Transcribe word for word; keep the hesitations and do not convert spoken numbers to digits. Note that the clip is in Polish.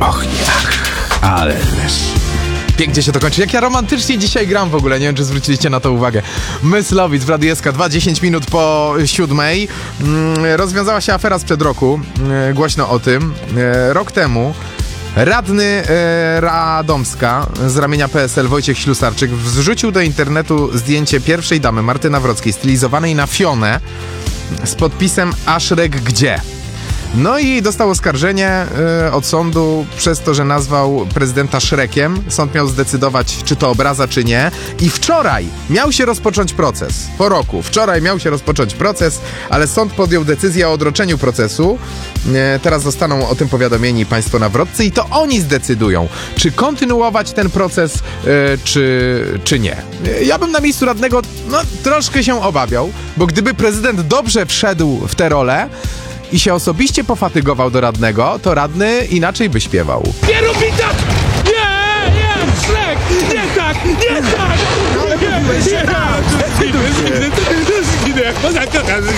Och nie, ale pięknie się to kończy. Jak ja romantycznie dzisiaj gram w ogóle, nie wiem, czy zwróciliście na to uwagę. Myslowic w Radiu S K dwa, dziesięć minut po siódmej. Rozwiązała się afera sprzed roku, głośno o tym. Rok temu radny e, Radomska z ramienia P S L Wojciech Ślusarczyk wrzucił do internetu zdjęcie pierwszej damy Marty Nawrockiej stylizowanej na Fionę z podpisem Aszrek gdzie? No i dostał oskarżenie y, od sądu przez to, że nazwał prezydenta Szrekiem. Sąd miał zdecydować, czy to obraza, czy nie. I wczoraj miał się rozpocząć proces. Po roku. Wczoraj miał się rozpocząć proces, ale sąd podjął decyzję o odroczeniu procesu. Y, teraz zostaną o tym powiadomieni państwo nawrotcy i to oni zdecydują, czy kontynuować ten proces, y, czy, czy nie. Y, ja bym na miejscu radnego no, troszkę się obawiał, bo gdyby prezydent dobrze wszedł w tę rolę i się osobiście pofatygował do radnego, to radny inaczej by śpiewał. Nie rób mi tak! Nie, nie, Szrek! Nie tak, nie tak! Nie, nie, nie, nie, nie, nie, nie, nie, nie, nie, nie, nie, nie,